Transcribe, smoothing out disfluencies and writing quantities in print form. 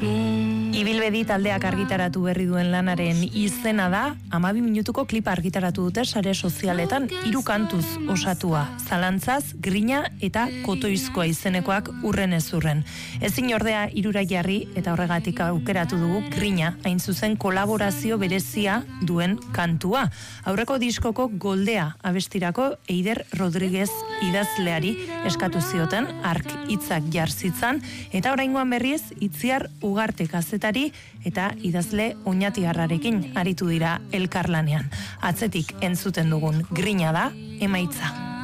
Ibilbedi taldeak argitaratu berri duen lanaren izena da, 12 minutuko klipa argitaratu dute sare sozialetan 3 kantuz osatua, zalantzaz, grina eta kotoizkoa izenekoak urren ez urren. Ezin ordea hirurak jarri eta horregatik aukeratu dugu grina, hain zuzen kolaborazio berezia duen kantua. Aurreko diskoko Goldea abestirako Eider Rodriguez idazleari eskatu zioten, ark hitzak jarzitzan, eta oraingoan berriz Itziar Ugarte kazetari eta idazle Oñatiarrarekin aritu dira elkarlanean. Atzetik entzuten dugun grina da emaitza.